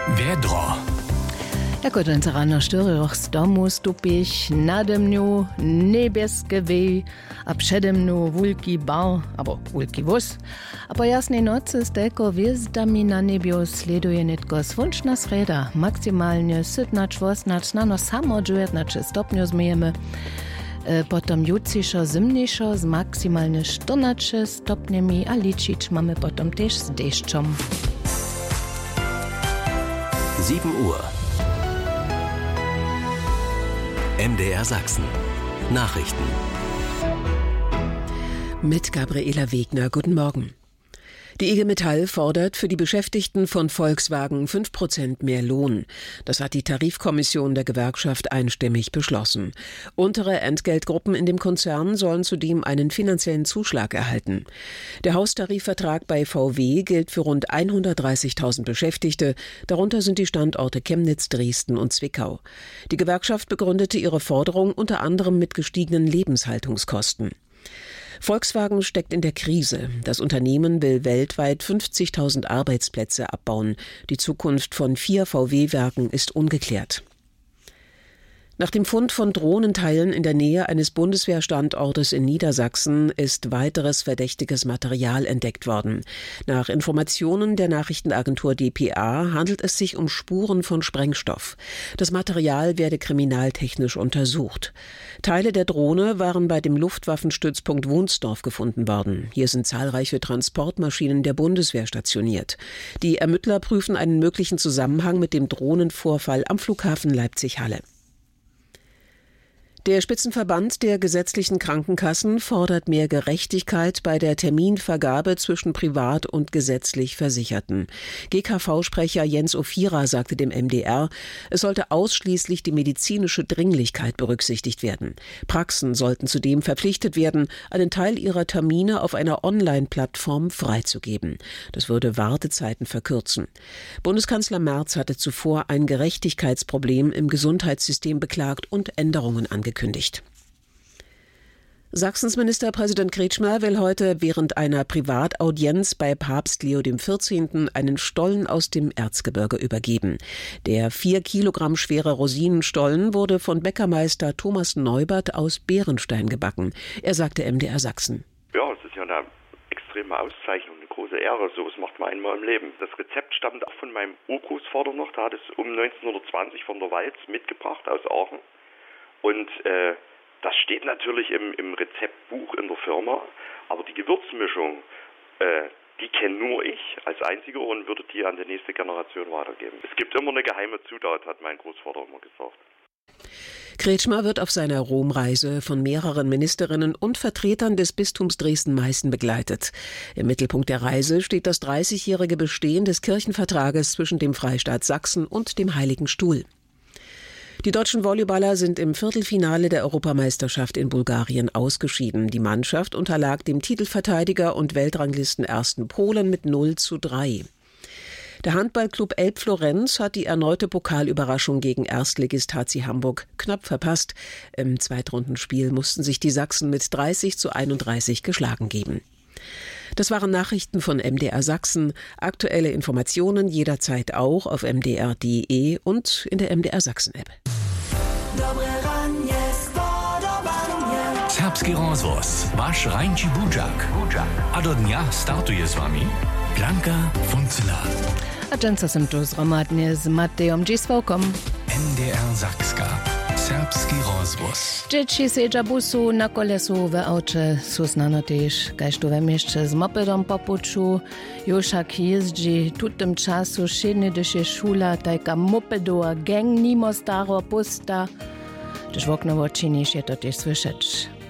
Vedro. Jako rano 4 z domu stupich, nade mną niebieskie wej, a przede mną wielki bar, albo wielki wóz. A po jasnej nocy z tego gwiazdami na niebie sleduje netko słoneczna sreda, maksymalnie 17-18, no samo 19 stopniów zmiejemy. Potom jutrzejszo zimniejszo z maksymalnie 14 stopniami, a liczyć mamy potom też z deszczem. 7 Uhr. MDR Sachsen. Nachrichten. Mit Gabriela Wegner. Guten Morgen. Die IG Metall fordert für die Beschäftigten von Volkswagen 5% mehr Lohn. Das hat die Tarifkommission der Gewerkschaft einstimmig beschlossen. Untere Entgeltgruppen in dem Konzern sollen zudem einen finanziellen Zuschlag erhalten. Der Haustarifvertrag bei VW gilt für rund 130.000 Beschäftigte. Darunter sind die Standorte Chemnitz, Dresden und Zwickau. Die Gewerkschaft begründete ihre Forderung unter anderem mit gestiegenen Lebenshaltungskosten. Volkswagen steckt in der Krise. Das Unternehmen will weltweit 50.000 Arbeitsplätze abbauen. Die Zukunft von 4 VW-Werken ist ungeklärt. Nach dem Fund von Drohnenteilen in der Nähe eines Bundeswehrstandortes in Niedersachsen ist weiteres verdächtiges Material entdeckt worden. Nach Informationen der Nachrichtenagentur dpa handelt es sich um Spuren von Sprengstoff. Das Material werde kriminaltechnisch untersucht. Teile der Drohne waren bei dem Luftwaffenstützpunkt Wunsdorf gefunden worden. Hier sind zahlreiche Transportmaschinen der Bundeswehr stationiert. Die Ermittler prüfen einen möglichen Zusammenhang mit dem Drohnenvorfall am Flughafen Leipzig-Halle. Der Spitzenverband der gesetzlichen Krankenkassen fordert mehr Gerechtigkeit bei der Terminvergabe zwischen privat und gesetzlich Versicherten. GKV-Sprecher Jens Ophira sagte dem MDR, es sollte ausschließlich die medizinische Dringlichkeit berücksichtigt werden. Praxen sollten zudem verpflichtet werden, einen Teil ihrer Termine auf einer Online-Plattform freizugeben. Das würde Wartezeiten verkürzen. Bundeskanzler Merz hatte zuvor ein Gerechtigkeitsproblem im Gesundheitssystem beklagt und Änderungen angekündigt. Sachsens Ministerpräsident Kretschmer will heute während einer Privataudienz bei Papst Leo XIV. Einen Stollen aus dem Erzgebirge übergeben. Der 4 Kilogramm schwere Rosinenstollen wurde von Bäckermeister Thomas Neubert aus Bärenstein gebacken. Er sagte MDR Sachsen. Ja, es ist ja eine extreme Auszeichnung, eine große Ehre. So was macht man einmal im Leben. Das Rezept stammt auch von meinem Urgroßvater noch. Der hat es um 1920 von der Walz mitgebracht aus Aachen. Und das steht natürlich im Rezeptbuch in der Firma, aber die Gewürzmischung, die kenne nur ich als Einziger und würde die an die nächste Generation weitergeben. Es gibt immer eine geheime Zutat, hat mein Großvater immer gesagt. Kretschmer wird auf seiner Romreise von mehreren Ministerinnen und Vertretern des Bistums Dresden-Meißen begleitet. Im Mittelpunkt der Reise steht das 30-jährige Bestehen des Kirchenvertrages zwischen dem Freistaat Sachsen und dem Heiligen Stuhl. Die deutschen Volleyballer sind im Viertelfinale der Europameisterschaft in Bulgarien ausgeschieden. Die Mannschaft unterlag dem Titelverteidiger und Weltranglistenersten Polen mit 0:3. Der Handballclub Elbflorenz hat die erneute Pokalüberraschung gegen Erstligist HC Hamburg knapp verpasst. Im Zweitrundenspiel mussten sich die Sachsen mit 30:31 geschlagen geben. Das waren Nachrichten von MDR Sachsen. Aktuelle Informationen jederzeit auch auf mdr.de und in der MDR Sachsen-App. Serbski rozvoz, vaš Rajnči Budžak. A do dnia startuje s vami Blanka Funzela. A dżęca sem tu zromadnie z Matejom Dziswałkom. MDR Sakska. Serbski rozvoz. Dzieci sedza busu na kolesu w aucie su znano też, kaž tu we mieście z mopedom po puczu. Juszak jeździ tutym czasu szednie dysze szula, tajka mopedowa gang nimo staro pusta. Gdyż w okno oczynisz je to też słyszeć.